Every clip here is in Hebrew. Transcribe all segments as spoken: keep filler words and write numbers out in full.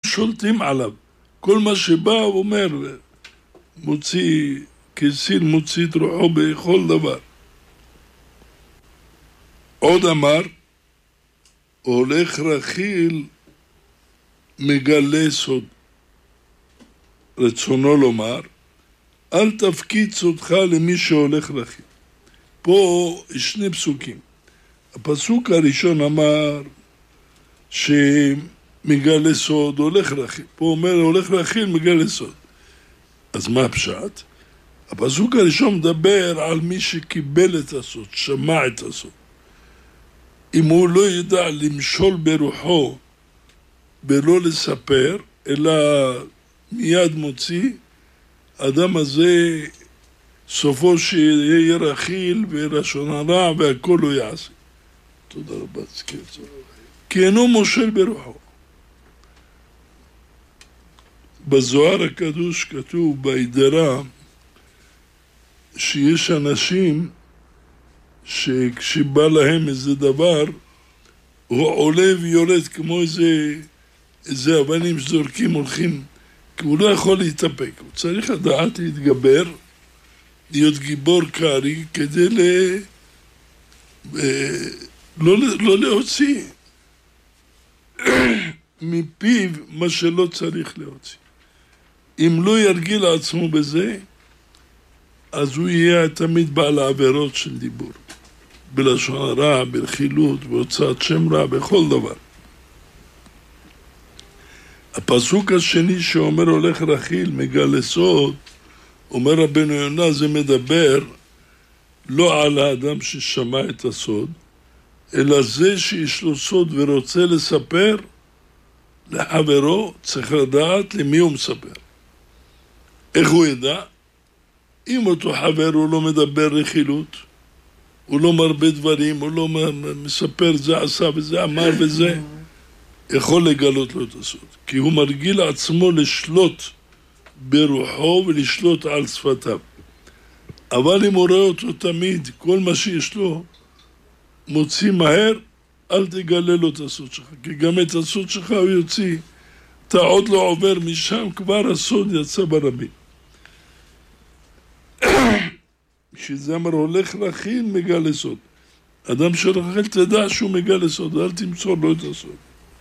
שולטים עליו. כל מה שבא הוא אומר, מוציא, כסיל מוציא את רוחו בכל דבר. עוד אמר, הולך רכיל מגלה סוד. רצונו לומר, אל תפקיד סודך למי שהולך רכיל. פה שני פסוקים. הפסוק הראשון אמר שמגלה סוד, הולך רכיל. פה אומר, הולך רכיל מגלה סוד. אז מה הפשט? הפסוק הראשון מדבר על מי שקיבל את הסוד, שמע את הסוד. אם הוא לא ידע למשול ברוחו, בלא לספר, אלא מיד מוציא, האדם הזה סופו שיהיה רכיל ולשון הרע והכל לא יעשה. תודה רבה, כי אינו מושל ברוחו. בזוהר הקדוש כתוב בהידרה שיש אנשים שכשבא להם איזה דבר הוא עולה ויורד כמו איזה, איזה אבנים שזורקים הולכים, כי הוא לא יכול להתאפק, הוא צריך לדעת להתגבר, להיות גיבור קרי כדי ל... לא, לא להוציא מפיו מה שלא צריך להוציא. אם לא ירגיל לעצמו בזה, אז הוא יהיה תמיד בעל העבירות של דיבור. בלשון הרע, ברכילות, בהוצאת שם רע, בכל דבר. הפסוק השני שאומר הולך רכיל, מגלה סוד, אומר רבנו יונה, זה מדבר לא על האדם ששמע את הסוד, אלא זה שיש לו סוד ורוצה לספר לחברו, צריך לדעת למי הוא מספר. איך הוא ידע? אם אותו חבר הוא לא מדבר רכילות, הוא לא מרבה דברים, הוא לא מספר זה עשה וזה אמר וזה, יכול לגלות לו את הסוד. כי הוא מרגיל עצמו לשלוט ברוחו ולשלוט על שפתיו. אבל אם הוא רואה אותו תמיד, כל מה שיש לו, מוציא מהר, אל תגלה לו את הסוד שלך. כי גם את הסוד שלך הוא יוציא. אתה עוד לא עובר משם, כבר הסוד יצא ברבים. שזה אמר, הולך רכיל מגלה סוד. אדם שרחיל תדע שהוא מגלה סוד, אל תמצוא לו את הסוד.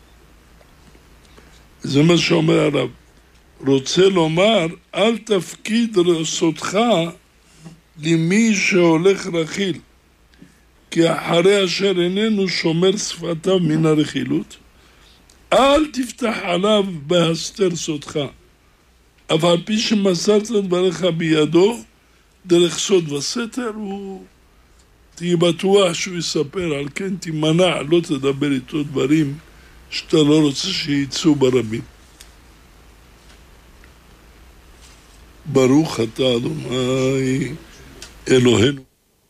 זה מה שאומר הרב. רוצה לומר, אל תפקיד סודך למי שהולך רכיל. כי אחרי אשר איננו שומר שפתיו מן הרכילות, אל תפתח עליו בהסתר סודך. אף על פי שמסרת דבריך בידו, דרך סוד וסתר, הוא תהיה בטוח שהוא יספר, על כן תימנע, לא תדבר איתו דברים שאתה לא רוצה שיצאו ברבים. ברוך אתה אדוני אלוהינו.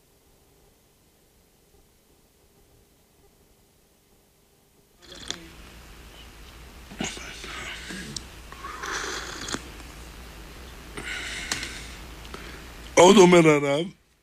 עוד אומר הרב,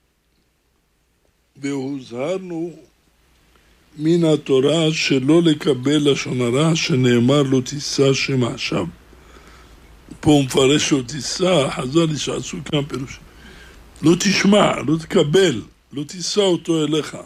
והוזהרנו מן התורה שלא לקבל לשון הרע שנאמר לו תישא שם עכשיו. פה הוא מפרש לו תישא, חז"ל לי שעשו כמה פירושים. לא תשמע, לא תקבל, לא תישא אותו אליך.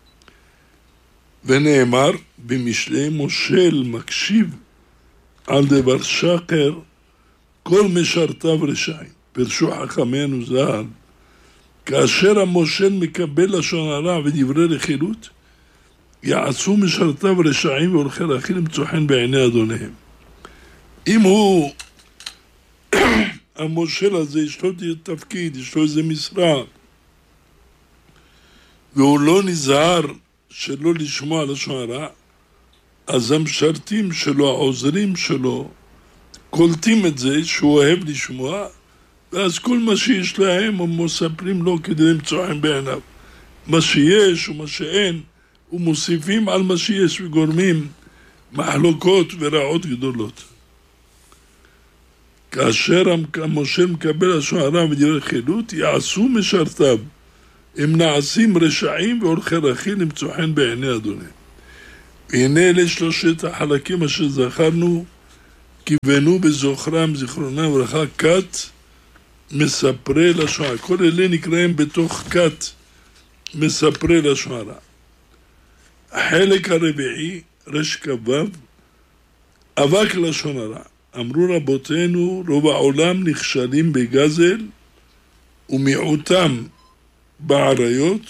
ונאמר במשלי מושל מקשיב על דבר שקר כל משרתיו רשעים. פרשו חכמינו ז"ל, כאשר המושל מקבל לשון הרע ודברי רכילות, יעשו משרתיו רשעים והולכי רכיל למצוא חן בעיני אדוניהם. אם הוא, המושל הזה, יש לו תפקיד, יש לו איזה משרה, והוא לא נזהר שלא לשמוע לשון הרע, אז המשרתים שלו, העוזרים שלו, קולטים את זה שהוא אוהב לשמוע, ואז כל מה שיש להם הם מספרים לו כדי למצוא חן בעיניו. מה שיש ומה שאין, ומוסיפים על מה שיש וגורמים מחלוקות ורעות גדולות. כאשר המושל מקבל לשון הרע ודברי רכילות, יעשו משרתיו. הם נעשים רשעים והולכי רכיל למצוא חן בעיני אדוני. והנה אלה שלושת החלקים אשר זכרנו, כיוונו בזוכרם זיכרונם וברכה כת מספרי לשון הרע. כל אלה נקראים בתוך כת מספרי לשון הרע. החלק הרביעי, רש כבב, אבק לשון הרע. אמרו רבותינו, רוב העולם נכשלים בגזל ומיעוטם בעריות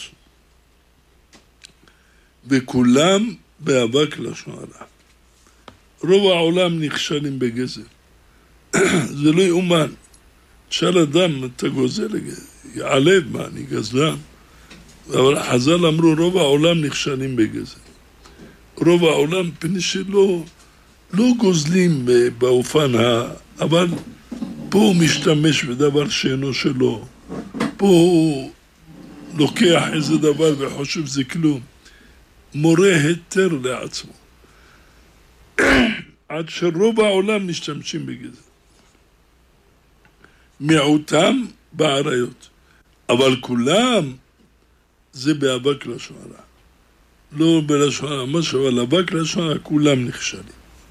וכולם באבק לשון הרע. רוב העולם נכשלים בגזל. זה לא יאומן. שאל אדם, אתה גוזל, יעלב, מה, אני גזלן? אבל חז"ל אמרו, רוב העולם נכשלים בגזל. רוב העולם, פני שלא, לא גוזלים באופן ה... אבל פה הוא משתמש בדבר שאינו שלו. פה הוא לוקח איזה דבר וחושב זה כלום. מורה היתר לעצמו. עד שרוב העולם משתמשים בגזל. מיעוטם בעריות. אבל כולם זה באבק לשון הרע. לא בלשון הרע ממש, אבל אבק לשון הרע כולם נכשלים.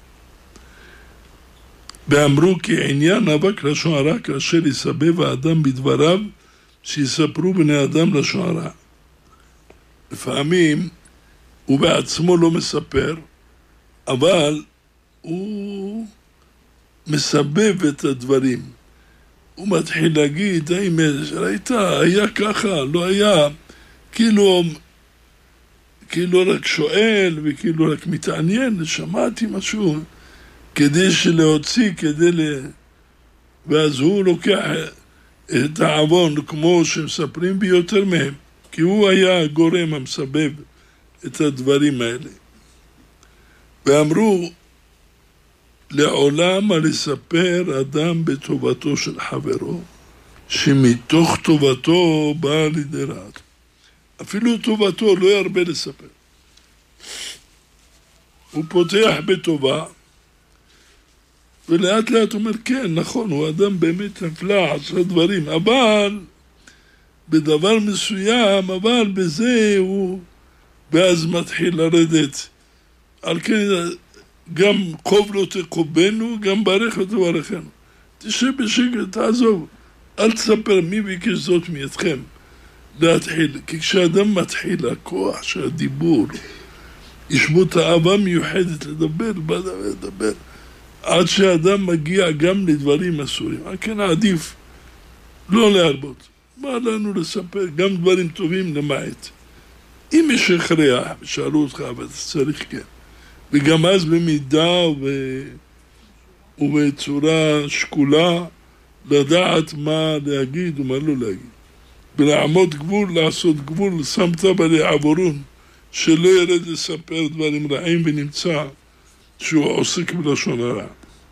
ואמרו כי עניין אבק לשון הרע כאשר יסבב האדם בדבריו שיספרו בני אדם לשון הרע. לפעמים הוא בעצמו לא מספר, אבל הוא מסבב את הדברים. הוא מתחיל להגיד, האם ראית, היה ככה, לא היה, כאילו, כאילו רק שואל וכאילו רק מתעניין, שמעתי משהו, כדי שלהוציא, כדי ל... ואז הוא לוקח את העוון כמו שמספרים ביותר מהם, כי הוא היה הגורם המסבב את הדברים האלה. ואמרו, לעולם לספר אדם בטובתו של חברו, שמתוך טובתו בא לידי רעתו. אפילו טובתו לא ירבה לספר. הוא פותח בטובה, ולאט לאט אומר, כן, נכון, הוא אדם באמת נפלא, עשה דברים, אבל בדבר מסוים, אבל בזה הוא, ואז מתחיל לרדת. על כן, גם קוב לא תקובנו, גם ברך לא תברכנו. תשב בשקט, תעזוב, אל תספר מי ביקש זאת מידכם. להתחיל, כי כשאדם מתחיל, הכוח של הדיבור, יש בו תאווה מיוחדת לדבר, לדבר, עד שהאדם מגיע גם לדברים אסורים. כן, עדיף לא להרבות. מה לנו לספר? גם דברים טובים למעט. אם יש הכרח, שאלו אותך, אבל צריך כן. וגם אז במידה ו... ובצורה שקולה לדעת מה להגיד ומה לא להגיד. ולעמוד גבול, לעשות גבול, שמת בלי עבורון, שלא ירד לספר דברים רעים ונמצא שהוא עוסק בלשון הרע.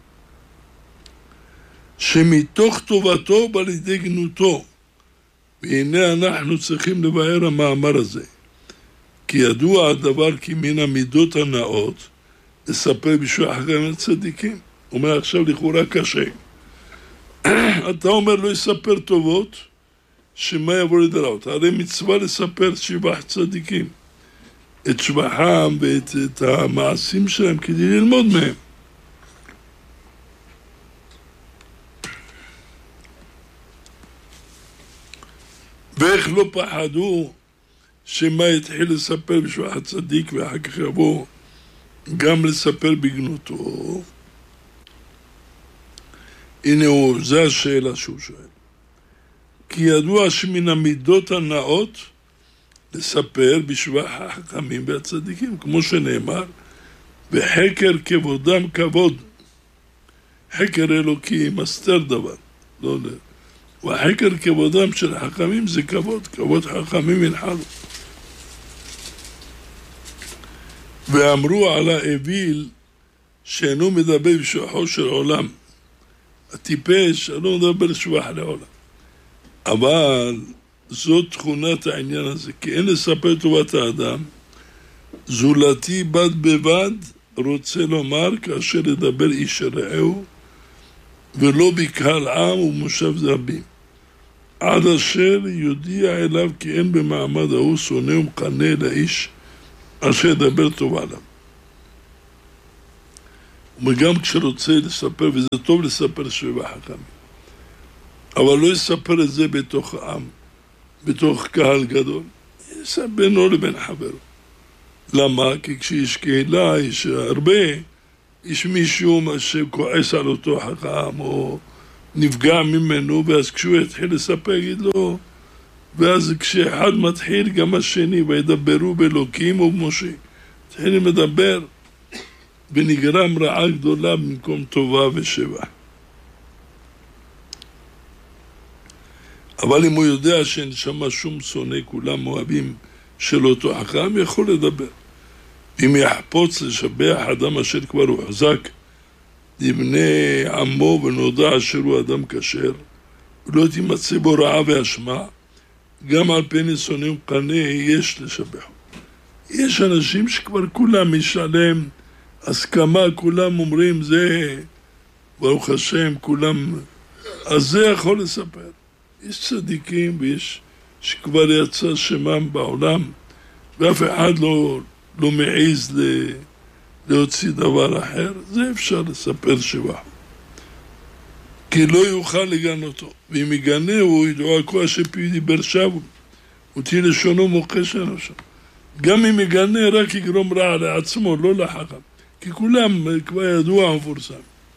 שמתוך טובתו בא לידי גנותו. והנה אנחנו צריכים לבאר המאמר הזה. כי ידוע הדבר כי מן המידות הנאות לספר בשביל אחרים הצדיקים. הוא אומר עכשיו לכאורה קשה. אתה אומר לא יספר טובות, שמה יבוא לדרעות? הרי מצווה לספר שבח צדיקים. את שבחם ואת את המעשים שלהם כדי ללמוד מהם. ואיך לא פחדו שמה יתחיל לספר בשבח הצדיק ואחר כך יבוא גם לספר בגנותו. הנה הוא, זו השאלה שהוא שואל. כי ידוע שמן המידות הנאות לספר בשבח החכמים והצדיקים, כמו שנאמר, וחקר כבודם כבוד. חקר אלוקי מסתר דבר, לא לא. וחקר כבודם של החכמים זה כבוד, כבוד חכמים ינחלו. ואמרו על האוויל שאינו מדבר בשבחו של עולם. הטיפש אינו מדבר בשבח לעולם. אבל זאת תכונת העניין הזה, כי אין לספר טובת האדם, זולתי בד בבד רוצה לומר כאשר לדבר איש רעהו, ולא בקהל עם ומושב זרבים, עד אשר יודיע אליו כי אין במעמד ההוא שונא ומקנא לאיש אשר ידבר טוב עליו. וגם כשרוצה לספר, וזה טוב לספר שבע חכמים, אבל לא יספר את זה בתוך העם, בתוך קהל גדול, יספר בינו לבין חברו. למה? כי כשיש קהילה, יש הרבה, יש מישהו שכועס על אותו חכם, או נפגע ממנו, ואז כשהוא יתחיל לספר, יגיד לו, ואז כשאחד מתחיל, גם השני, וידברו באלוקים ובמשה. מתחילים לדבר, ונגרם רעה גדולה במקום טובה ושבח. אבל אם הוא יודע שאין שם שום שונא, כולם אוהבים של אותו חכם, יכול לדבר. אם יחפוץ לשבח אדם אשר כבר הוא חזק, לבני עמו ונודע אשר הוא אדם כשר, ולא תימצא בו רעה ואשמה, גם על פני שונא וקנא יש לשבח. יש אנשים שכבר כולם משלם הסכמה, כולם אומרים זה, ברוך השם, כולם, אז זה יכול לספר. יש צדיקים ויש שכבר יצא שמם בעולם, ואף אחד לא, לא מעיז ל, להוציא דבר אחר, זה אפשר לספר שבח. כי לא יוכל לגנותו, ואם יגנה הוא ידוע כל אשר פיו דיבר שבו, אותי לשונו מוחש אנשו. גם אם יגנה רק יגרום רע לעצמו, לא לחכם, כי כולם כבר ידוע ומפורסם.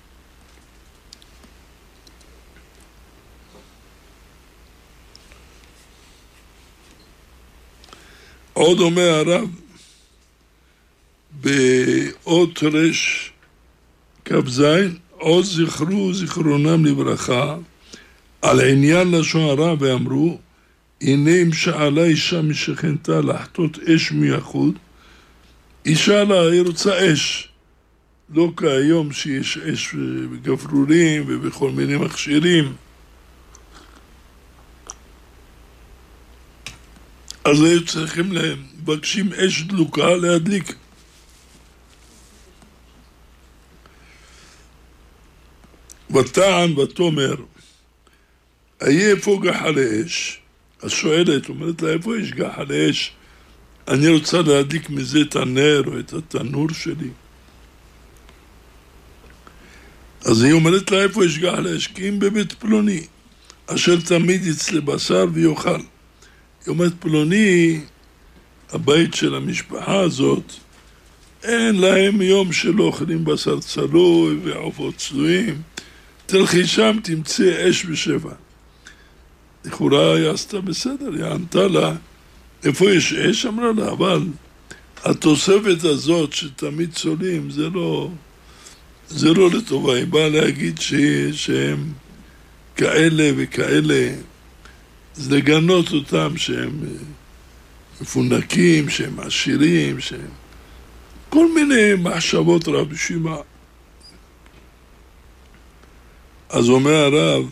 עוד אומר הרב, באות רש כ"ז, עוד זכרו זיכרונם לברכה, על עניין לשון הרע ואמרו, הנה אם שאלה אישה משכנתה לחטות אש מיחוד, היא שאלה, היא רוצה אש, לא כהיום שיש אש בגפרורים ובכל מיני מכשירים, אז היו צריכים להם, מבקשים אש דלוקה להדליק. וטען ותומר, איה איפה גחלי אש? אז שואלת, אומרת לה, איפה יש גחלי אש? אני רוצה להדליק מזה את הנר או את התנור שלי. אז היא אומרת לה, איפה יש גחלי אש? כי אם בבית פלוני, אשר תמיד יצלה בשר ויאכל. היא אומרת, פלוני, הבית של המשפחה הזאת, אין להם יום שלא אוכלים בשר צלוי ועופות צלויים. תלכי שם, תמצא אש בשבע. לכאורה היא עשתה בסדר, היא ענתה לה, איפה יש אש? אמרה לה, אבל התוספת הזאת שתמיד צולים, זה לא, זה לא לטובה. היא באה להגיד ש, שהם כאלה וכאלה, זה לגנות אותם שהם מפונקים, שהם עשירים, שהם... כל מיני מחשבות רב שימה. אז אומר הרב,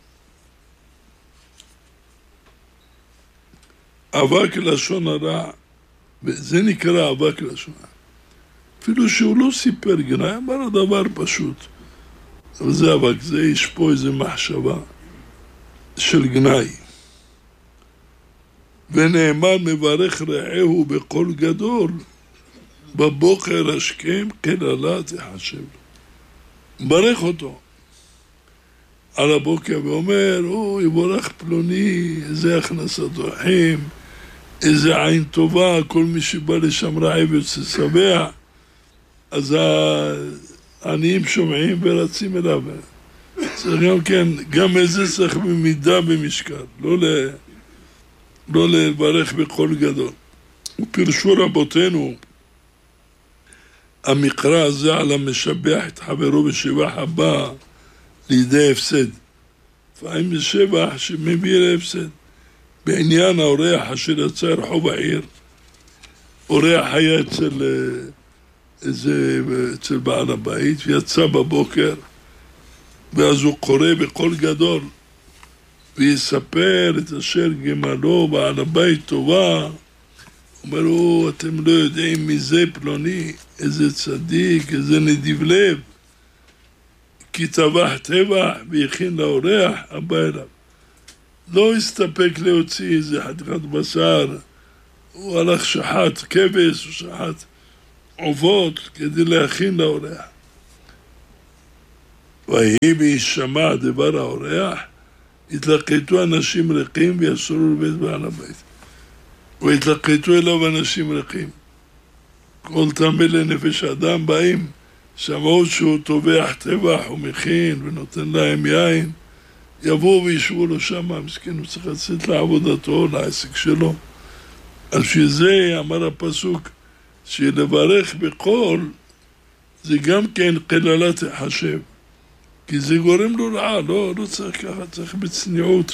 אבק לשון הרע, וזה נקרא אבק לשון הרע. אפילו שהוא לא סיפר גנאי, אמר הדבר פשוט. אבל זה אבק, זה יש פה איזו מחשבה של גנאי. ונאמר מברך רעהו בקול גדול, בבוקר השכם קללה תחשב לו. מברך אותו על הבוקר ואומר, או יבורך פלוני, איזה הכנסת אורחים, איזה עין טובה, כל מי שבא לשם רעב יוצא שבע, אז העניים שומעים ורצים אליו. צריך גם כן, גם איזה צריך במידה במשקל, לא ל... לא לברך בקול גדול. ופרשו רבותינו, המקרא הזה על המשבח את חברו בשבח הבא לידי הפסד. לפעמים זה שבח שמביא להפסד. בעניין האורח אשר יצא רחוב העיר, אורח היה אצל, איזה, אצל בעל הבית, ויצא בבוקר, ואז הוא קורא בקול גדול, ויספר את אשר גמלו בעל הבית טובה. אומרו, אתם לא יודעים מי זה פלוני, איזה צדיק, איזה נדיב לב, כי טבח טבח והכין לאורח, הבא אליו. לא הסתפק להוציא איזה חתיכת בשר, הוא הלך שחט כבש, הוא שחט עובות כדי להכין לאורח. ויהי בהישמע דבר האורח, התלקטו אנשים רכים ויסורו לבית בעל הבית. והתלקטו אליו אנשים רכים. כל טמא לנפש האדם באים, שמעו שהוא טובח טבח ומכין ונותן להם יין, יבואו וישבו לו שמה, מסכן, הוא צריך לצאת לעבודתו, לעסק שלו. על שזה אמר הפסוק, שלברך בקול, זה גם כן קללה תחשב. כי זה גורם לו רעה, לא, לא צריך ככה, צריך בצניעות.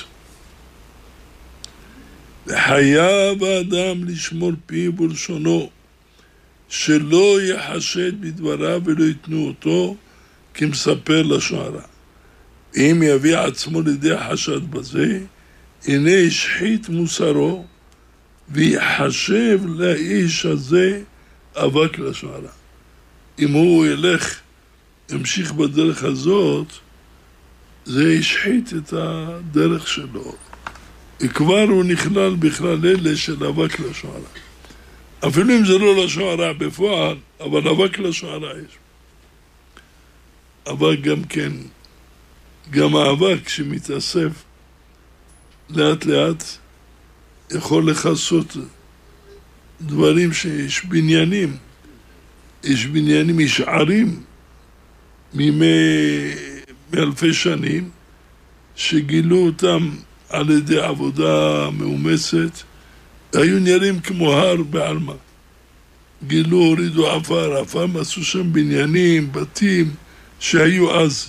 וחייב האדם לשמור פיו ולשונו, שלא יחשד בדבריו ולא יתנו אותו כמספר לשון הרע. אם יביא עצמו לידי חשד בזה, הנה ישחית מוסרו ויחשב לאיש הזה אבק לשון הרע. אם הוא ילך, ימשיך בדרך הזאת, זה ישחית את הדרך שלו. כבר הוא נכלל בכלל אלה של אבק לשון הרע. אפילו אם זה לא לשון הרע בפועל, אבל אבק לשון הרע יש. אבק גם כן, גם האבק שמתאסף לאט לאט יכול לחסות דברים שיש בניינים, יש בניינים, יש ערים מימי מאלפי שנים שגילו אותם על ידי עבודה מאומצת, היו נראים כמו הר בעלמה. גילו, הורידו עפר, עפר, עשו שם בניינים, בתים שהיו אז.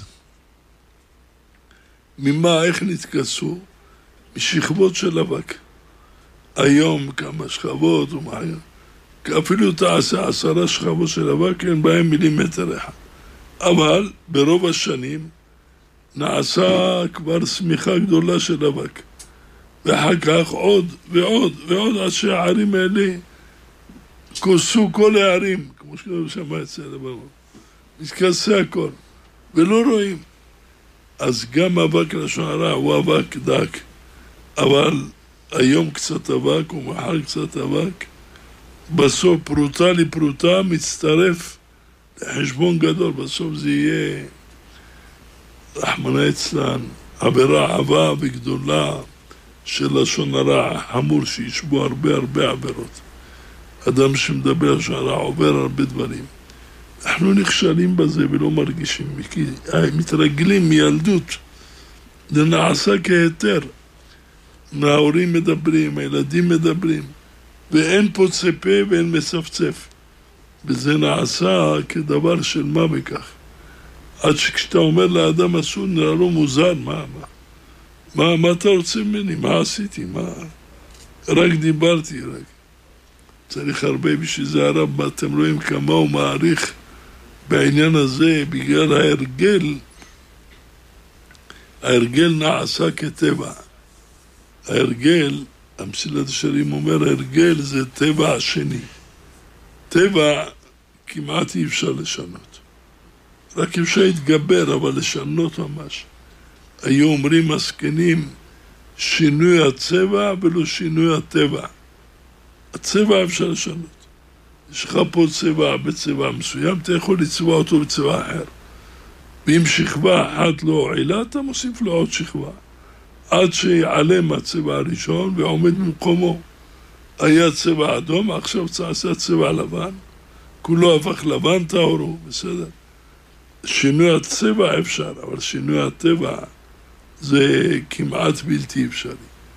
ממה, איך נתכסו? משכבות של אבק. היום כמה שכבות, אפילו תעשה עשרה שכבות של אבק, אין בהם מילימטר אחד. אבל ברוב השנים נעשה כבר סמיכה גדולה של אבק. ואחר כך עוד ועוד ועוד עד שהערים האלה כוסו כל הערים, כמו שכתוב שם אצל הבנות. מתכסה הכל, ולא רואים. אז גם אבק לשון הרע הוא אבק דק, אבל היום קצת אבק ומחר קצת אבק, בסוף פרוטה לפרוטה מצטרף לחשבון גדול, בסוף זה יהיה רחמנא אצלן, עבירה עבה וגדולה של לשון הרע, חמור שישבו הרבה הרבה עבירות. אדם שמדבר לשון הרע עובר הרבה דברים. אנחנו נכשלים בזה ולא מרגישים, כי מתרגלים מילדות, זה נעשה כהיתר. ההורים מדברים, הילדים מדברים, ואין פוצה פה ואין מצפצף. וזה נעשה כדבר של מה בכך. עד שכשאתה אומר לאדם אסור, נראה לו מוזר, מה, מה? מה, מה אתה רוצה ממני? מה עשיתי? מה? רק דיברתי, רק. צריך הרבה בשביל זה הרב, אתם רואים כמה הוא מעריך בעניין הזה, בגלל ההרגל. ההרגל נעשה כטבע. ההרגל, המסילת ישרים אומר, ההרגל זה טבע השני. טבע כמעט אי אפשר לשנות. רק אפשר להתגבר, אבל לשנות ממש. היו אומרים הזקנים, שינוי הצבע ולא שינוי הטבע. הצבע אפשר לשנות. יש לך פה צבע בצבע מסוים, אתה יכול לצבע אותו בצבע אחר. ואם שכבה אחת לא הועילה, אתה מוסיף לו עוד שכבה. עד שיעלם הצבע הראשון ועומד במקומו. היה צבע אדום, עכשיו צעשה צבע לבן. כולו הפך לבן טהור, בסדר. שינוי הצבע אפשר, אבל שינוי הטבע זה כמעט בלתי אפשרי.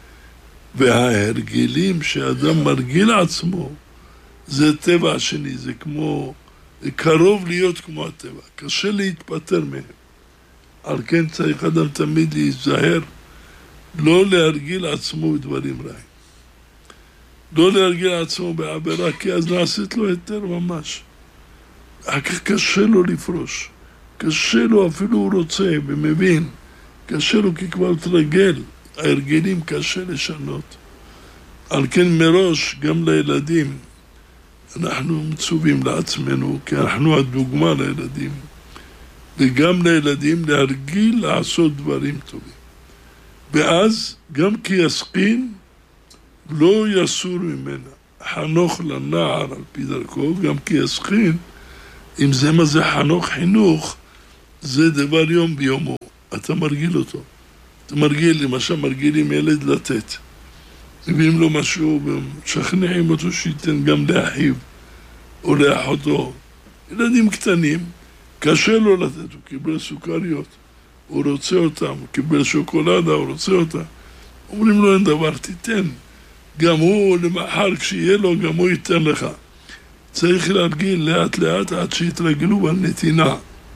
וההרגלים שאדם מרגיל עצמו, זה טבע שני, זה כמו, זה קרוב להיות כמו הטבע, קשה להתפטר מהם. על כן צריך אדם תמיד להיזהר, לא להרגיל עצמו בדברים רעים. לא להרגיל עצמו בעבירה, כי אז נעשית לו היתר ממש. אחר כך קשה לו לפרוש. קשה לו, אפילו הוא רוצה ומבין. קשה לו כי כבר תרגל. ההרגלים קשה לשנות. על כן מראש, גם לילדים, אנחנו מצווים לעצמנו, כי אנחנו הדוגמה לילדים. וגם לילדים להרגיל לעשות דברים טובים. ואז גם כי יסקין, לא יסור ממנה. חנוך לנער על פי דרכו, גם כי יסקין, אם זה מה זה חנוך חינוך, זה דבר יום ביומו, אתה מרגיל אותו. אתה מרגיל, למשל מרגילים ילד לתת. מביאים לו משהו ומשכנעים אותו שייתן גם לאחיו או לאחותו. ילדים קטנים, קשה לו לתת, הוא קיבל סוכריות, הוא רוצה אותם, הוא קיבל שוקולדה, הוא רוצה אותה. אומרים לו אין דבר, תיתן. גם הוא למחר כשיהיה לו, גם הוא ייתן לך. צריך להרגיל לאט לאט עד שיתרגלו בנתינה.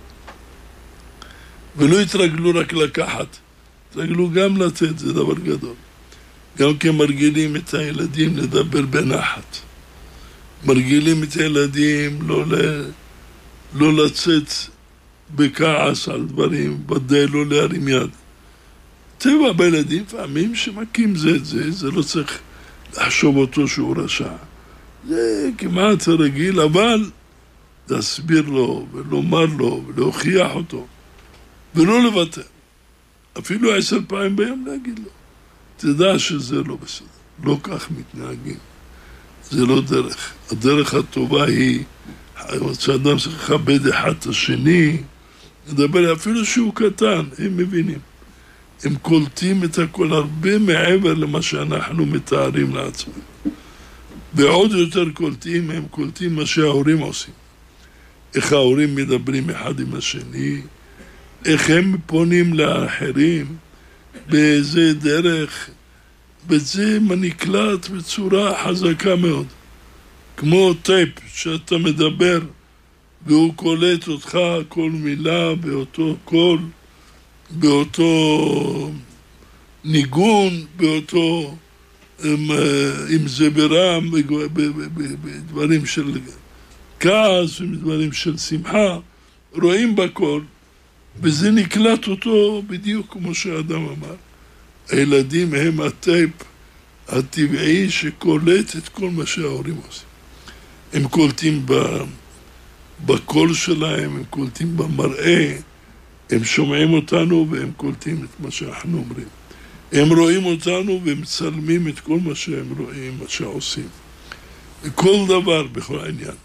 ולא יתרגלו רק לקחת, יתרגלו גם לתת, זה דבר גדול. גם כי מרגילים את הילדים לדבר בנחת. מרגילים את הילדים לא, ל... לא לצאת בכעס על דברים, ודאי לא להרים יד. טבע בילדים פעמים שמכים זה את זה, זה לא צריך לחשוב אותו שהוא רשע. זה כמעט רגיל, אבל להסביר לו ולומר לו ולהוכיח אותו ולא לוותר. אפילו עשר פעמים ביום להגיד לו. תדע שזה לא בסדר, לא כך מתנהגים. זה לא דרך. הדרך הטובה היא שאדם צריך לכבד אחד את השני, לדבר אפילו שהוא קטן, הם מבינים. הם קולטים את הכל הרבה מעבר למה שאנחנו מתארים לעצמם. ועוד יותר קולטים, הם קולטים מה שההורים עושים. איך ההורים מדברים אחד עם השני, איך הם פונים לאחרים, באיזה דרך, וזה נקלט בצורה חזקה מאוד. כמו טייפ שאתה מדבר, והוא קולט אותך כל מילה באותו קול, באותו ניגון, באותו, אם זה ברם, בדברים של כעס, בדברים של שמחה, רואים בכל, וזה נקלט אותו בדיוק כמו שהאדם אמר. הילדים הם הטייפ הטבעי שקולט את כל מה שההורים עושים. הם קולטים בקול שלהם, הם קולטים במראה, הם שומעים אותנו והם קולטים את מה שאנחנו אומרים. הם רואים אותנו והם מצלמים את כל מה שהם רואים, מה שעושים. כל דבר בכל העניין.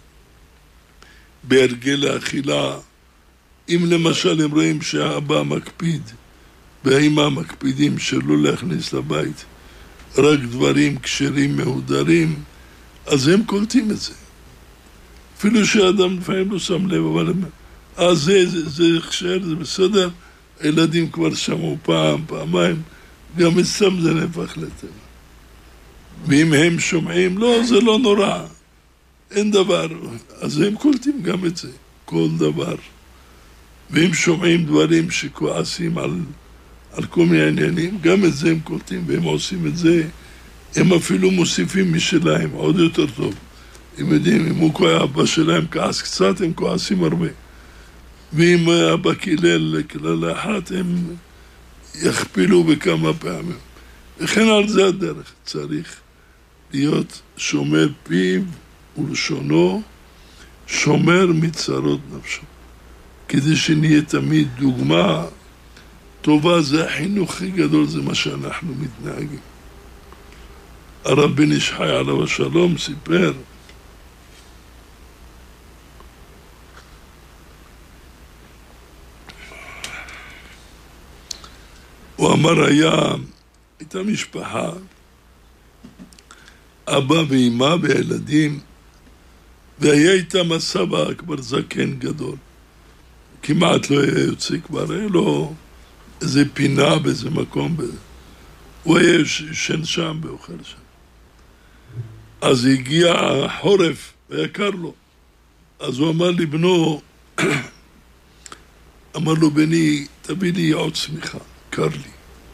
בהרגל האכילה, אם למשל הם רואים שהאבא מקפיד, והאמא מקפידים שלא להכניס לבית רק דברים כשרים מהודרים, אז הם קולטים את זה. אפילו שהאדם לפעמים לא שם לב, אבל הם... אז זה, זה, זה הכשר, זה בסדר, הילדים כבר שמעו פעם, פעמיים, גם אצלם זה נהפך לטבע. ואם הם שומעים, לא, זה לא נורא, אין דבר, אז הם קולטים גם את זה, כל דבר. ואם שומעים דברים שכועסים על, על כל מיני עניינים, גם את זה הם קולטים, והם עושים את זה, הם אפילו מוסיפים משלהם, עוד יותר טוב. הם יודעים, אם הוא כועס, אבא שלהם כעס קצת, הם כועסים הרבה. ואם אבא קילל כלל אחת, הם יכפילו בכמה פעמים. וכן על זה הדרך, צריך להיות שומר פיו ולשונו, שומר מצרות נפשו. כדי שנהיה תמיד דוגמה טובה, זה החינוך הכי גדול, זה מה שאנחנו מתנהגים. הרב בן איש חי עליו השלום סיפר, הוא אמר, היה, הייתה משפחה, אבא ואמא וילדים, והיה איתם הסבא כבר זקן גדול. כמעט לא היה יוצא כבר, היה לו איזה פינה באיזה מקום, הוא היה ישן שם ואוכל שם. אז הגיע החורף, והיה קר לו. אז הוא אמר לבנו, אמר לו, בני, תביא לי עוד צמיחה, קר לי.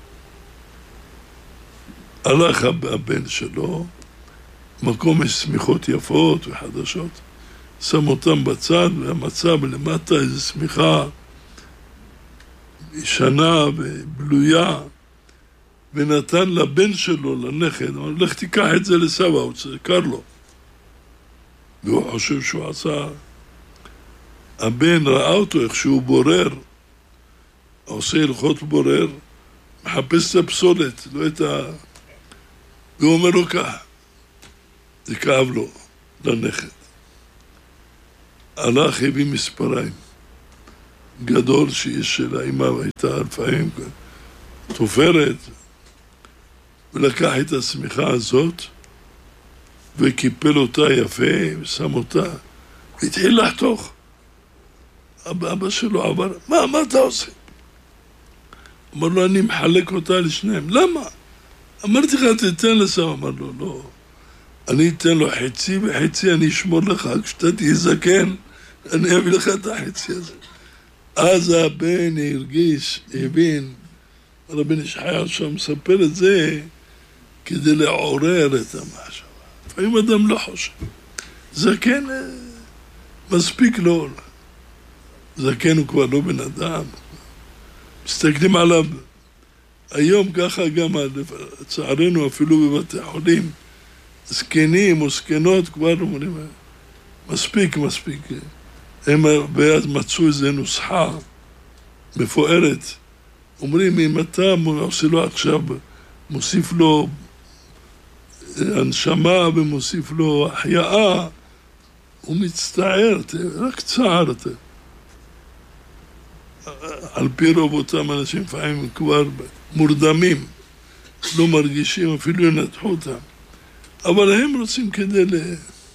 הלך הבן שלו, מקום יש צמיחות יפות וחדשות, שם אותם בצד, והמצא למטה איזו צמיחה ישנה ובלויה, ונתן לבן שלו, לנכד, אמר, לך תיקח את זה לסבא, הוא קר לו. והוא חושב שהוא עשה, הבן ראה אותו איך שהוא בורר, עושה הלכות בורר, מחפש את הפסולת, לא את ה... והוא אומר לו ככה, זה כאב לו, לנכד. הלך, הביא מספריים. גדול שיש של האמא, והייתה לפעמים תופרת, ולקח את השמיכה הזאת, וקיפל אותה יפה, ושם אותה, והתחיל לחתוך. אבא, אבא שלו עבר, מה, מה אתה עושה? אמר לו, אני מחלק אותה לשניהם. למה? אמרתי לך, תתן לסם. אמר לו, לא. אני אתן לו חצי, וחצי אני אשמור לך. כשאתה תהיה זקן, אני אביא לך את החצי הזה. אז הבן הרגיש, הבין, רבי נשחיה שם מספר את זה, כדי לעורר את המחשבה. לפעמים אדם לא חושב. זקן, מספיק לו. זקן הוא כבר לא בן אדם. מסתכלים עליו. היום ככה גם, לצערנו אפילו בבתי חולים, זקנים או זקנות כבר אומרים, מספיק, מספיק. הם ואז מצאו איזו נוסחה מפוארת. אומרים, אם אתה עושה לו עכשיו, מוסיף לו הנשמה ומוסיף לו החייאה, הוא מצטער, רק צער. על פי רוב אותם אנשים לפעמים כבר מורדמים, לא מרגישים, אפילו ינתחו אותם. אבל הם רוצים כדי לה...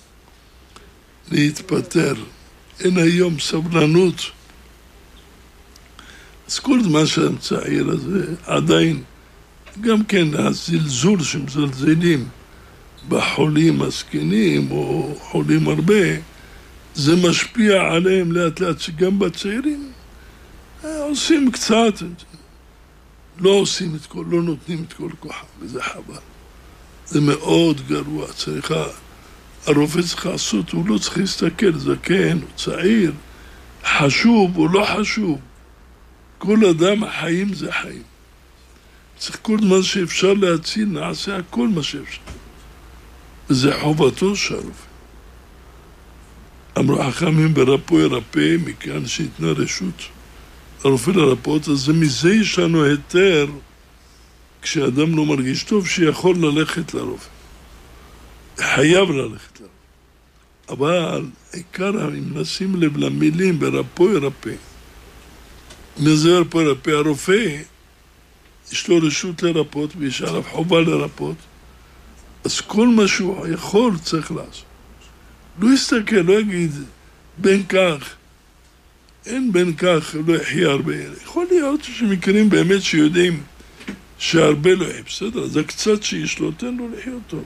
להתפטר. אין היום סבלנות. אז כל זמן שהם צעיר הזה, עדיין, גם כן הזלזול שמזלזלים בחולים הזקנים או חולים הרבה, זה משפיע עליהם לאט לאט, שגם בצעירים עושים קצת, לא עושים את כל, לא נותנים את כל כוחם, וזה חבל. זה מאוד גרוע, צריכה, הרופא צריך לעשות, הוא לא צריך להסתכל, זקן, הוא צעיר, חשוב או לא חשוב. כל אדם, החיים זה חיים. צריך כל מה שאפשר להציל, נעשה הכל מה שאפשר. וזה חובתו של הרופא. אמרו חכמים ברפו ירפא, מכאן שיתנה רשות הרופא לרפאות, אז מזה יש לנו היתר, כשאדם לא מרגיש טוב, שיכול ללכת לרופא. חייב ללכת לרופא. אבל עיקר, אם נשים לב למילים ברפו ירפא, מזה רפו ירפא, הרופא, יש לו רשות לרפות, ויש עליו חובה לרפות, אז כל מה שהוא יכול צריך לעשות. לא יסתכל, לא יגיד, בין כך, אין בין כך, לא יחיה הרבה. יכול להיות שמקרים באמת שיודעים שהרבה לא יחיה, בסדר, אז הקצת שיש לו, תן לו לחיות טוב.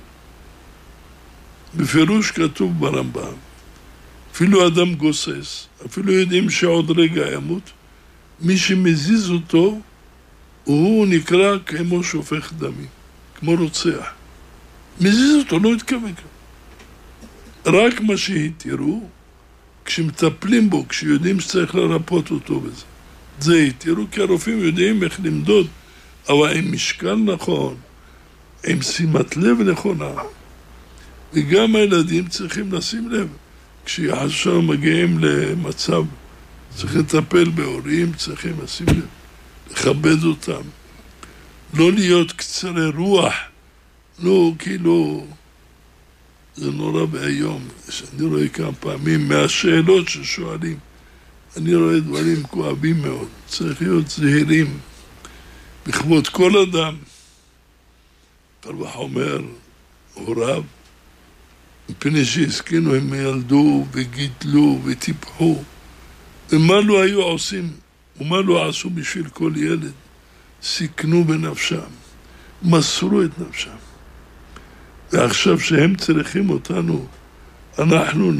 בפירוש כתוב ברמב"ם, אפילו אדם גוסס, אפילו יודעים שעוד רגע ימות, מי שמזיז אותו, הוא נקרא כמו שופך דמים, כמו רוצח. מזיז אותו, לא התכוון כאן. רק מה שהתירו, כשמטפלים בו, כשיודעים שצריך לרפות אותו בזה. זה התירו, כי הרופאים יודעים איך למדוד, אבל עם משקל נכון, עם שימת לב נכונה, וגם הילדים צריכים לשים לב. כשיחשב מגיעים למצב, צריך לטפל בהורים, צריכים לשים לב, לכבד אותם, לא להיות קצרי רוח, לא כאילו, זה נורא בהיום, שאני רואה כמה פעמים מהשאלות ששואלים, אני רואה דברים כואבים מאוד, צריך להיות זהירים, בכבוד כל אדם, פרבח אומר, הוריו, מפני שהסכינו הם ילדו וגידלו וטיפחו, ומה לא היו עושים, ומה לא עשו בשביל כל ילד, סיכנו בנפשם, מסרו את נפשם. ועכשיו שהם צריכים אותנו, אנחנו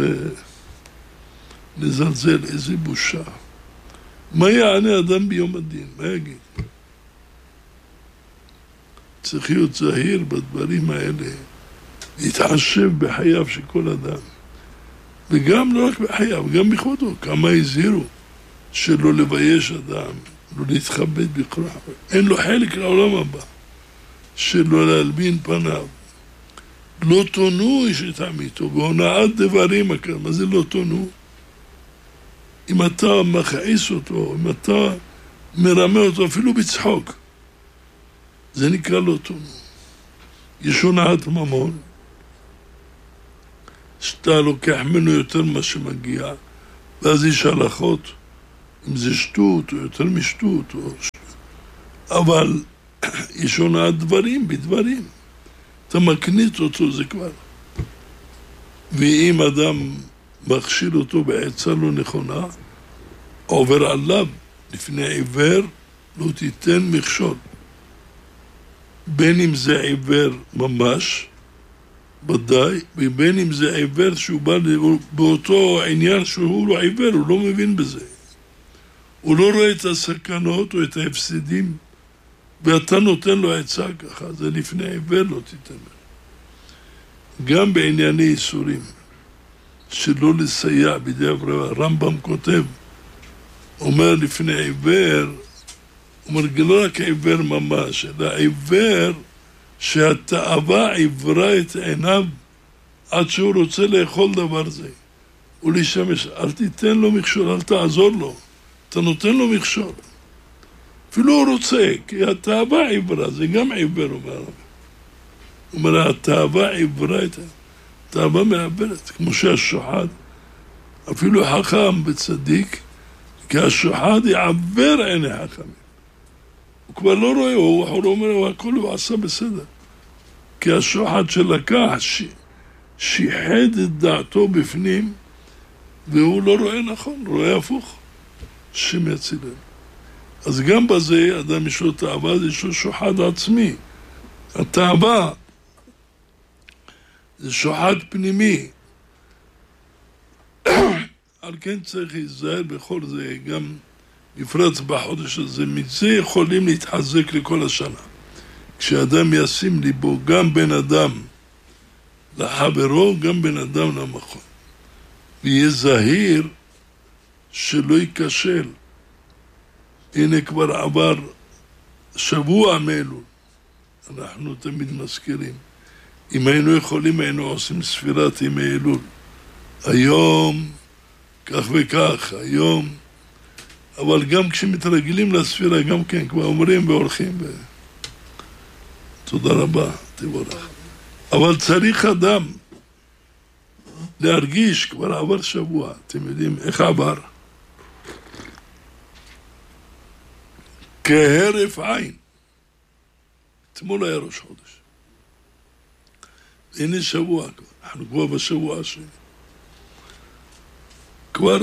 נזלזל, איזה בושה. מה יענה אדם ביום הדין? מה יגיד? צריך להיות זהיר בדברים האלה, להתחשב בחייו של כל אדם. וגם לא רק בחייו, גם בכבודו, כמה הזהירו שלא לבייש אדם, לא להתכבד בכוח. אין לו חלק לעולם הבא, שלא להלבין פניו. לא תונו איש את עמיתו, והונאת דברים, מה זה לא תונו? אם אתה מכעיס אותו, אם אתה מרמה אותו, אפילו בצחוק, זה נקרא לא תונו. יש הונאת ממון, שאתה לוקח ממנו יותר מה שמגיע, ואז יש הלכות, אם זה שטות או יותר משטות, או... אבל יש הונאת דברים בדברים. אתה מקנית אותו, זה כבר. ואם אדם מכשיל אותו בעצה לא נכונה, עובר עליו לפני עיוור, לא תיתן מכשול. בין אם זה עיוור ממש, ודאי, ובין אם זה עיוור שהוא בא באותו עניין שהוא לא עיוור, הוא לא מבין בזה. הוא לא רואה את הסכנות או את ההפסדים, ואתה נותן לו עצה ככה, זה לפני עיוור לא תיתן. גם בענייני איסורים, שלא לסייע בידי הרמב"ם כותב, אומר לפני עיוור, אומר לא רק עיוור ממש, אלא עיוור שהתאווה עיוורה את עיניו עד שהוא רוצה לאכול דבר זה ולהשתמש. אל תיתן לו מכשול, אל תעזור לו, אתה נותן לו מכשול. אפילו הוא רוצה, כי התאווה עיוורה, זה גם עיוור, אומר הרב. הוא אומר, התאווה עיוורה את עיניו, התאווה מעברת, כמו שהשוחד, אפילו חכם וצדיק, כי השוחד יעבר עיני חכמים. הוא כבר לא רואה, הוא, הוא אומר, הוא הכל הוא עשה בסדר. כי השוחד שלקח ש, שיחד את דעתו בפנים, והוא לא רואה נכון, הוא רואה הפוך, שמייצילן. אז גם בזה, אדם יש לו תאווה, יש לו שוחד עצמי. התאווה זה שוחד פנימי. על כן צריך להיזהר בכל זה, גם בפרט בחודש הזה, מזה יכולים להתחזק לכל השנה. כשאדם ישים ליבו גם בן אדם לחברו, גם בן אדם למכון. ויהיה זהיר שלא ייכשל. הנה כבר עבר שבוע מאלול. אנחנו תמיד מזכירים. אם היינו יכולים, היינו עושים ספירת ימי אלול. היום, כך וכך, היום. אבל גם כשמתרגלים לספירה, גם כן, כבר אומרים והולכים. ו... תודה רבה, תבורך. אבל צריך אדם להרגיש, כבר עבר שבוע, אתם יודעים איך עבר? כהרף עין. אתמול היה ראש חודש. הנה שבוע כבר, אנחנו כבר בשבוע השני. כבר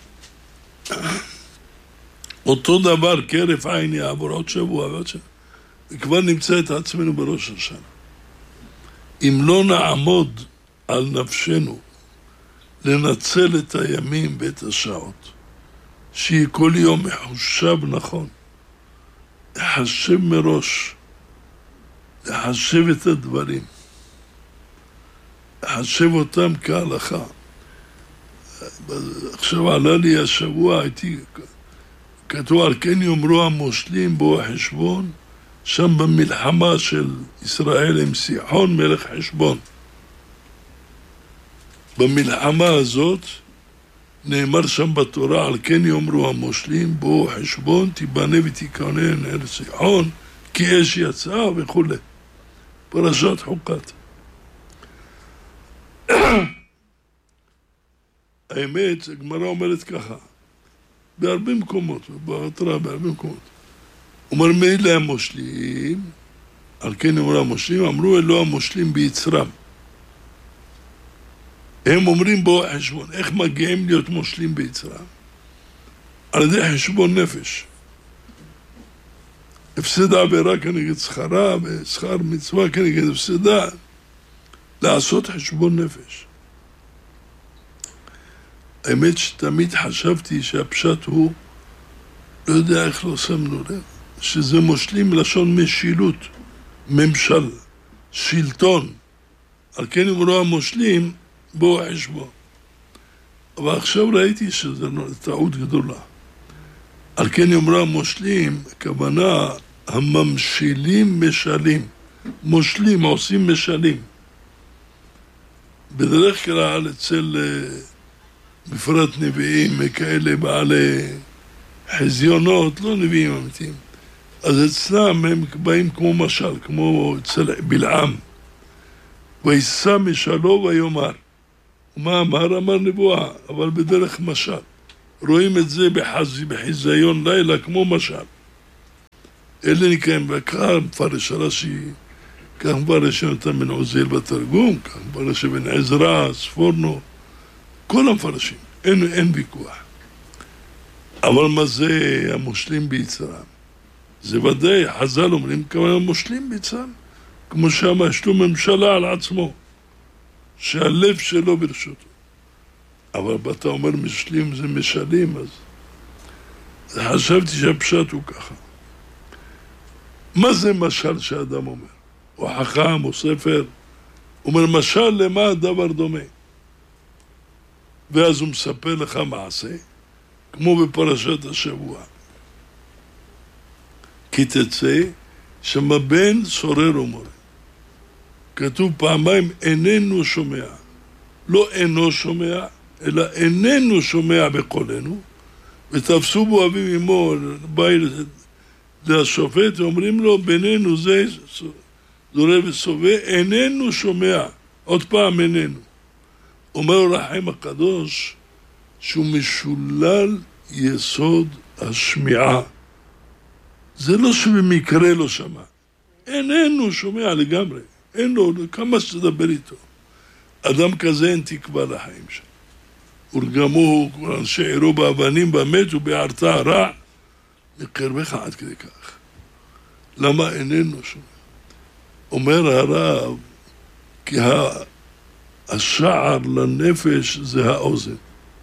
אותו דבר כהרף עין יעבור עוד שבוע ועוד שבוע. וכבר נמצא את עצמנו בראש השנה. אם לא נעמוד על נפשנו לנצל את הימים ואת השעות, שיהיה כל יום מחושב נכון, לחשב מראש, לחשב את הדברים, לחשב אותם כהלכה. עכשיו עלה לי השבוע, הייתי, כתוב על כן יאמרו המושלים בו החשבון, שם במלחמה של ישראל עם סיחון מלך חשבון. במלחמה הזאת נאמר שם בתורה, על כן יאמרו המושלים בו חשבון, תיבנה ותיכונן אל סיחון, כי אש יצאה וכו'. פרשת חוקת. האמת, הגמרא אומרת ככה, בהרבה מקומות, בתורה בהרבה מקומות. אומר מילא המושלים, על כן אמרו המושלים, אמרו אלו המושלים ביצרם. הם אומרים בו חשבון, איך מגיעים להיות מושלים ביצרם? על ידי חשבון נפש. הפסד עבירה כנגד שכרה, ושכר מצווה כנגד הפסדה, לעשות חשבון נפש. האמת שתמיד חשבתי שהפשט הוא, לא יודע איך לא שמנו לב, שזה מושלים לשון משילות, ממשל, שלטון. על כן אמרו המושלים, בו חשבון. אבל עכשיו ראיתי שזה טעות גדולה. על כן אמרו המושלים, הכוונה, הממשילים משלים. מושלים, עושים משלים. בדרך כלל אצל בפרט נביאים כאלה בעלי חזיונות, לא נביאים אמיתיים. אז אצלם הם באים כמו משל, כמו אצל בלעם. וישא משלו ויאמר. ומה אמר? אמר נבואה, אבל בדרך משל. רואים את זה בחז... בחיזיון לילה כמו משל. אלה נקראים, וכך מפרש רש"י, כך מפרש יונתן בן עוזיאל בתרגום, כך מפרש בן עזרא, ספורנו, כל המפרשים, אין, אין ויכוח. אבל מה זה המושלים ביצרם? זה ודאי, חז"ל אומרים כמה המושלים ביצרם, כמו שמה יש לו ממשלה על עצמו, שהלב שלו ברשותו. אבל אתה אומר משלים זה משלים, אז חשבתי שהפשט הוא ככה. מה זה משל שאדם אומר? הוא חכם, הוא ספר, הוא אומר משל למה הדבר דומה. ואז הוא מספר לך מעשה, כמו בפרשת השבוע. כי תצא שמה בן סורר ומורה. כתוב פעמיים איננו שומע. לא אינו שומע, אלא איננו שומע בקולנו, ותפסו בו אביו אמו, בית לשופט, ואומרים לו, בינינו זה זורע וסובע, איננו שומע, עוד פעם איננו. אומר רחם הקדוש, שהוא משולל יסוד השמיעה. זה לא שבמקרה לא שמע, איננו שומע לגמרי, אין לו, כמה שתדבר איתו. אדם כזה אין תקווה לחיים שם. ורגמו אנשי עירו באבנים במת ובערתה רע, מקרבך עד כדי כך. למה איננו שומע? אומר הרב, כי השער לנפש זה האוזן.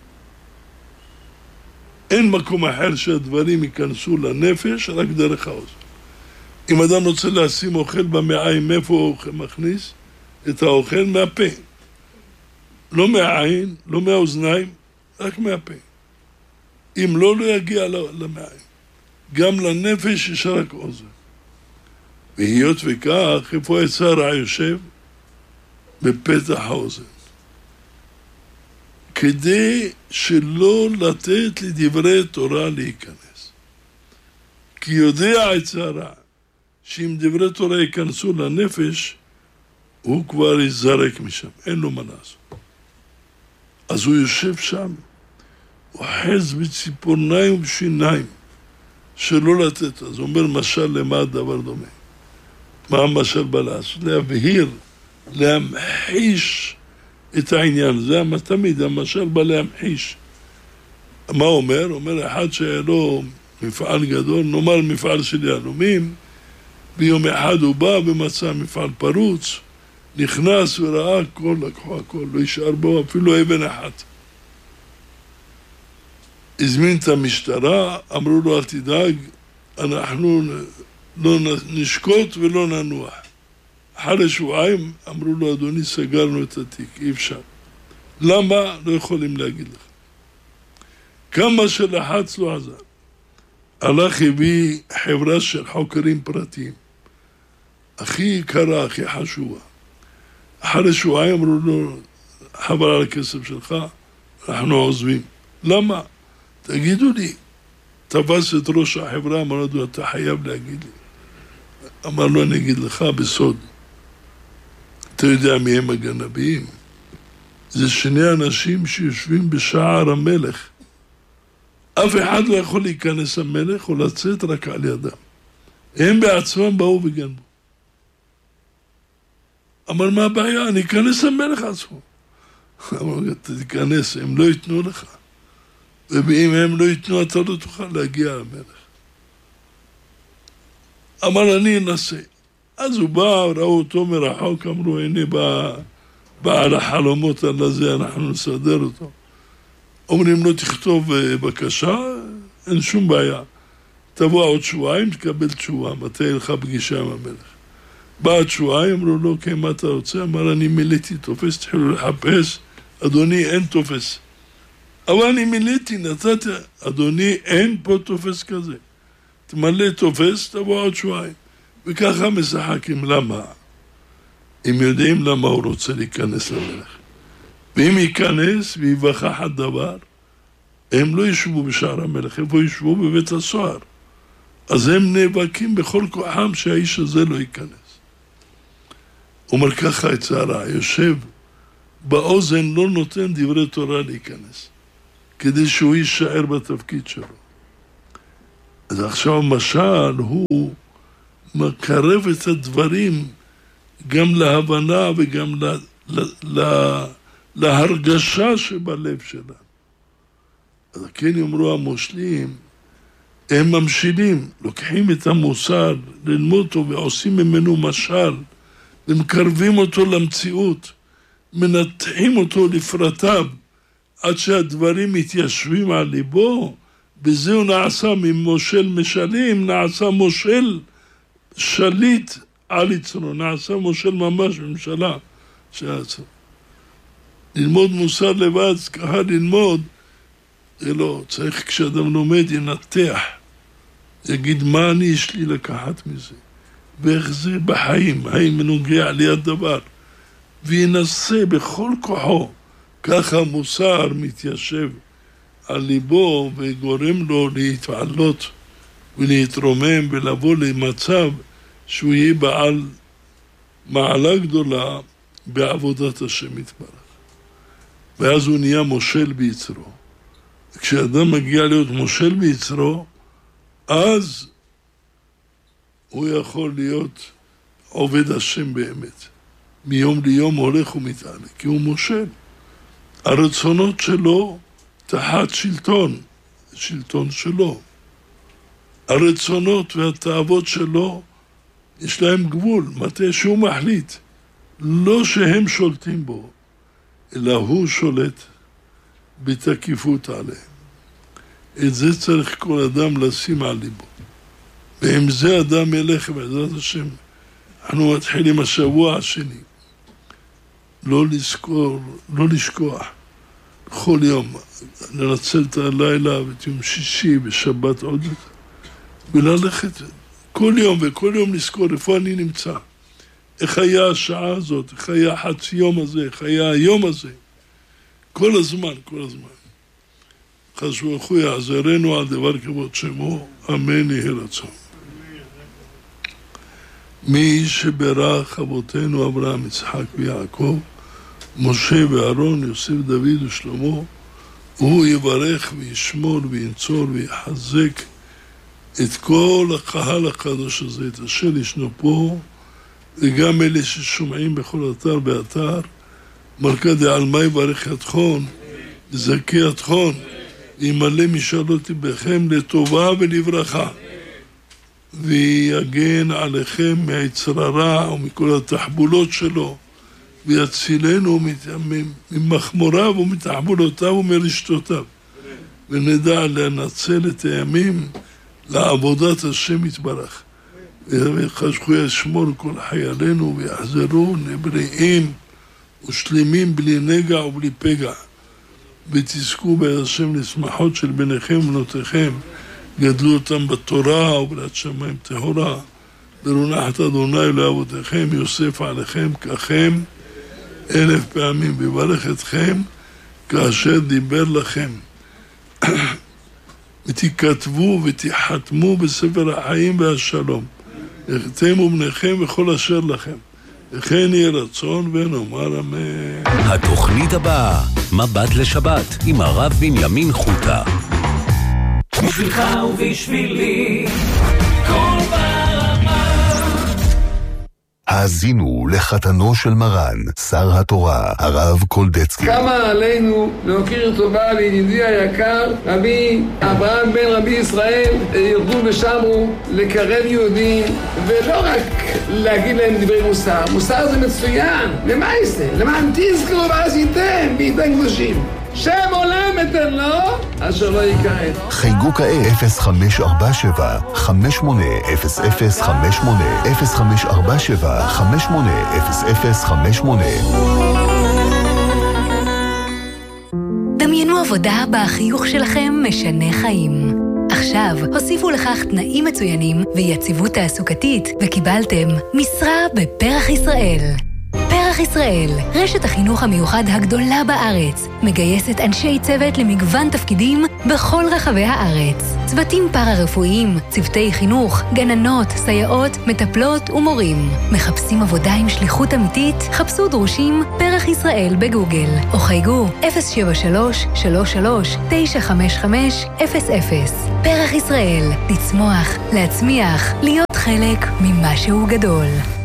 אין מקום אחר שהדברים ייכנסו לנפש, רק דרך האוזן. אם אדם רוצה לשים אוכל במעיים, איפה הוא מכניס? את האוכל מהפה. לא מהעין, לא מהאוזניים, רק מהפה. אם לא, לא יגיע למעיים. גם לנפש יש רק אוזן. והיות וכך, איפה היצר היושב? בפתח האוזן. כדי שלא לתת לדברי תורה להיכנס. כי יודע היצר שאם דברי תורה ייכנסו לנפש, הוא כבר יזרק משם, אין לו מה לעשות. אז הוא יושב שם, הוא חז בציפורניים ובשיניים, שלא לתת. אז הוא אומר, משל למה הדבר דומה? מה המשל בא לעשות? להבהיר, להמחיש את העניין. זה תמיד, המשל בא להמחיש. מה אומר? אומר אחד שהיה לו מפעל גדול, נאמר מפעל של יהלומים, ביום אחד הוא בא ומצא מפעל פרוץ, נכנס וראה הכל, לקחו הכל, לא ישאר בו אפילו אבן אחת. הזמין את המשטרה, אמרו לו, אל תדאג, אנחנו לא נשקוט ולא ננוח. אחרי שבועיים אמרו לו, אדוני, סגרנו את התיק, אי אפשר. למה? לא יכולים להגיד לך. כמה שלחץ לא עזר. הלך הביא חברה של חוקרים פרטיים. הכי יקרה, הכי חשובה. אחרי שבועיים אמרו לו, חבל על הכסף שלך, אנחנו עוזבים. למה? תגידו לי. תפס את ראש החברה, אמר לו, אתה חייב להגיד לי. אמר לו, אני אגיד לך בסוד. אתה יודע מי הם הגנבים? זה שני אנשים שיושבים בשער המלך. אף אחד לא יכול להיכנס המלך או לצאת רק על ידם. הם בעצמם באו וגנבו. אמר, מה הבעיה? אני אכנס למלך עצמו. אמר, אתה תיכנס, הם לא ייתנו לך. ואם הם לא ייתנו, אתה לא תוכל להגיע למלך. אמר, אני אנסה. אז הוא בא, ראו אותו מרחוק, אמרו, הנה בא, בא על החלומות על הזה, אנחנו נסדר אותו. אומרים לו, תכתוב בקשה, אין שום בעיה. תבוא עוד שבועיים, תקבל תשובה, מתי לך פגישה עם המלך. בעד שבועיים, אמרו לו, כן, מה אתה רוצה? אמר, אני מילאתי תופס, תחילו לחפש, אדוני, אין תופס. אבל אני מילאתי, נתתי, אדוני, אין פה תופס כזה. תמלא תופס, תבוא עוד שבועיים. וככה משחקים, למה? הם יודעים למה הוא רוצה להיכנס למלך. ואם ייכנס ויווכח הדבר, הם לא ישבו בשער המלך, איפה ישבו בבית הסוהר. אז הם נאבקים בכל כוחם שהאיש הזה לא ייכנס. אומר ככה את צערה, יושב באוזן לא נותן דברי תורה להיכנס. כדי שהוא יישאר בתפקיד שלו. אז עכשיו המשל הוא מקרב את הדברים גם להבנה וגם לה, לה, לה, להרגשה שבלב שלנו. אז כן יאמרו המושלים, הם ממשילים, לוקחים את המוסר, ללמוד אותו ועושים ממנו משל, ומקרבים אותו למציאות, מנתחים אותו לפרטיו, עד שהדברים מתיישבים על ליבו, וזהו נעשה ממושל משלים, נעשה מושל שליט על יצרו, נעשה מושל ממש ממשלה שעשה. ללמוד מוסר לבד, ככה ללמוד, זה לא, צריך כשאדם לומד ינתח, יגיד מה אני יש לי לקחת מזה, ואיך זה בחיים, האם מנוגע ליד דבר, וינסה בכל כוחו, ככה מוסר מתיישב על ליבו וגורם לו להתעלות ולהתרומם ולבוא למצב שהוא יהיה בעל מעלה גדולה בעבודת השם יתברך. ואז הוא נהיה מושל ביצרו. כשאדם מגיע להיות מושל ביצרו, אז הוא יכול להיות עובד השם באמת. מיום ליום הולך ומתעלה, כי הוא מושל. הרצונות שלו תחת שלטון, שלטון שלו. הרצונות והתאוות שלו, יש להם גבול, מתי שהוא מחליט. לא שהם שולטים בו, אלא הוא שולט בתקיפות עליהם. את זה צריך כל אדם לשים על ליבו. ועם זה אדם ילך בעזרת השם. אנחנו מתחילים השבוע השני. לא לזכור, לא לשכוח. כל יום, לנצל את הלילה ואת יום שישי ושבת עוד יותר. וללכת כל יום וכל יום לזכור איפה אני נמצא. איך היה השעה הזאת, איך היה חצי יום הזה, איך היה היום הזה. כל הזמן, כל הזמן. חשבו אחו יעזרנו על דבר כבוד שמו, אמן יהי רצון. מי שברך אבותינו אברהם, יצחק ויעקב, משה ואהרון, יוסף, דוד ושלמה, הוא יברך וישמור וינצור ויחזק את כל הקהל הקדוש הזה, את אשר ישנו פה, וגם אלה ששומעים בכל אתר באתר, מלכה דעלמא יברך אתכם, יזכה אתכם, וימלא משאלות ליבכם לטובה ולברכה, ויגן עליכם מהיצר הרע ומכל התחבולות שלו, ויצילנו ממחמוריו ומתחבולותיו ומרשתותיו, ונדע לנצל את הימים לעבודת השם יתברך. וחשכו ישמור כל חיילינו ויחזרו נבריאים ושלמים בלי נגע ובלי פגע, ותזכו בעזרת השם לשמחות של בניכם ובנותיכם, גדלו אותם בתורה ובלת שמיים טהורה, ברוחת אדוני לאבותיכם, יוסף עליכם ככם אלף פעמים, ויברך אתכם כאשר דיבר לכם. ותכתבו ותחתמו בספר החיים והשלום, אתם ובניכם וכל אשר לכם, וכן יהיה רצון ונאמר אמן. התוכנית הבאה, מבט לשבת עם הרב בנימין חוטה. בשבילך ובשבילי כל ברמה. האזינו לחתנו של מרן, שר התורה, הרב קולדצקי. כמה עלינו להוקיר טובה לידידי היקר, רבי אברהם בן רבי ישראל, ירדו ושמרו לקרב יהודים, ולא רק להגיד להם דברי מוסר. מוסר זה מצוין, למה זה? למען תזכרו ועשיתם בידי קדושים. שם עולם אתן לו, אשר לא יקראת. חייגו כעת אפס חמש ארבע שבע חמש שמונה אפס אפס חמש שמונה אפס חמש ארבע שבע חמש שמונה אפס אפס חמש שמונה. דמיינו עבודה בה החיוך שלכם משנה חיים. עכשיו הוסיפו לכך תנאים מצוינים ויציבות תעסוקתית, וקיבלתם משרה בפרח ישראל. פרח ישראל, רשת החינוך המיוחד הגדולה בארץ, מגייסת אנשי צוות למגוון תפקידים בכל רחבי הארץ. צוותים פארה-רפואיים, צוותי חינוך, גננות, סייעות, מטפלות ומורים. מחפשים עבודה עם שליחות אמיתית? חפשו דרושים פרח ישראל בגוגל, או חייגו אפס שבע שלוש שלוש שלוש תשע חמש חמש אפס אפס. פרח ישראל, לצמוח, להצמיח, להיות חלק ממשהו גדול.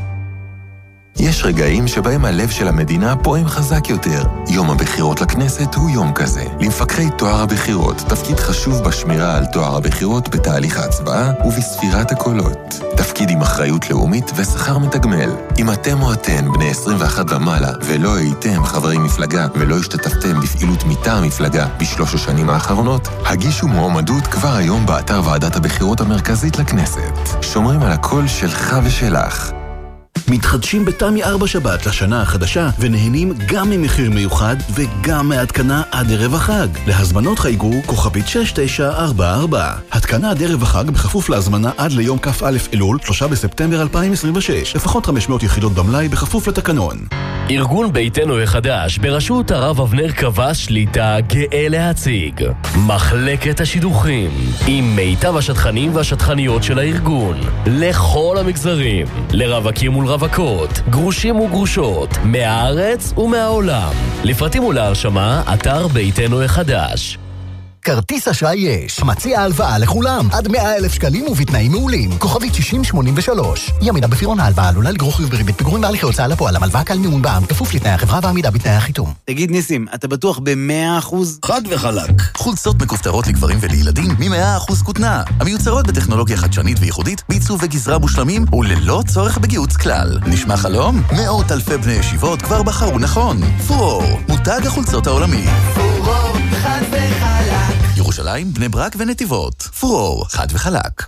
יש רגעים שבהם הלב של המדינה פועם חזק יותר. יום הבחירות לכנסת הוא יום כזה. למפקחי תואר הבחירות, תפקיד חשוב בשמירה על תואר הבחירות בתהליך ההצבעה ובספירת הקולות. תפקיד עם אחריות לאומית ושכר מתגמל. אם אתם או אתן בני עשרים ואחת ומעלה ולא הייתם חברי מפלגה ולא השתתפתם בפעילות מטעם מפלגה בשלוש השנים האחרונות, הגישו מועמדות כבר היום באתר ועדת הבחירות המרכזית לכנסת. שומרים על הקול שלך ושלך. מתחדשים בתמי ארבע שבת לשנה החדשה ונהנים גם ממחיר מיוחד וגם מהתקנה עד ערב החג. להזמנות חייגו כוכבית שש תשע ארבע ארבע. התקנה עד ערב החג בכפוף להזמנה עד ליום כ"א אלול, שלושה בספטמבר אלפיים עשרים ושש. לפחות חמש מאות יחידות במלאי בכפוף לתקנון. ארגון ביתנו החדש בראשות הרב אבנר קבע שליטה גאה להציג מחלקת השידוכים עם מיטב השטחנים והשטחניות של הארגון לכל המגזרים, לרווקים ולרווקות, גרושים וגרושות, מהארץ ומהעולם. לפרטים ולהרשמה אתר ביתנו החדש. כרטיס אשראי יש, מציע הלוואה לכולם, עד מאה אלף שקלים ובתנאים מעולים. כוכבית שישים שמונים ושלוש. אי עמידה בפירעון ההלוואה עלולה לגרור חיוב בריבית פיגורים בהליכי הוצאה לפועל. הלוואה כלל מימון בע"מ, כפוף לתנאי החברה ועמידה בתנאי החיתום. תגיד ניסים, אתה בטוח ב-מאה אחוז? חד וחלק. חולצות מכופתרות לגברים ולילדים מ-מאה אחוז כותנה. המיוצרות בטכנולוגיה חדשנית וייחודית, בעיצוב וגזרה מושלמים וללא צורך בגיהוץ כלל. נשמע חלום? מאות אלפי בני ישיבות כבר בחרו נכון. פורור, מותג החולצות העולמי. פורור, חד וחלק. ירושלים, בני ברק ונתיבות. פורור, חד וחלק.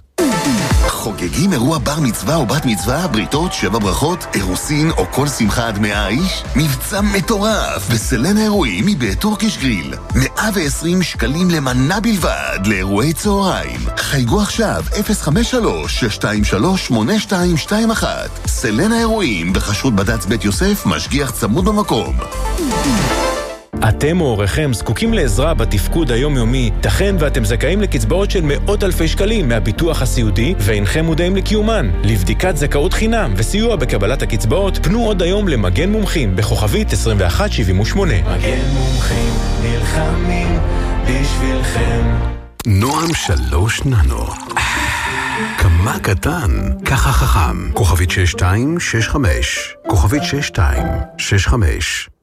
חוגגים אירוע בר מצווה או בת מצווה, בריתות, שבע ברכות, אירוסין או כל שמחה עד מאה איש? מבצע מטורף בסלן האירועים מבית טורקיש גריל. מאה ועשרים שקלים למנה בלבד לאירועי צהריים. חייגו עכשיו אפס חמש שלוש שש שתיים שלוש שמונה שתיים שתיים אחת. סלן האירועים בחשרות בד"ץ בית יוסף, משגיח צמוד במקום. אתם או הוריכם זקוקים לעזרה בתפקוד היומיומי, תכן ואתם זכאים לקצבאות של מאות אלפי שקלים מהביטוח הסיעודי ואינכם מודעים לקיומן. לבדיקת זכאות חינם וסיוע בקבלת הקצבאות, פנו עוד היום למגן מומחים בכוכבית עשרים ואחת שבעים ושמונה. מגן מומחים נלחמים בשבילכם. נועם שלוש ננו. כמה קטן, ככה חכם. כוכבית שש שתיים שש חמש. כוכבית שש שתיים שש חמש.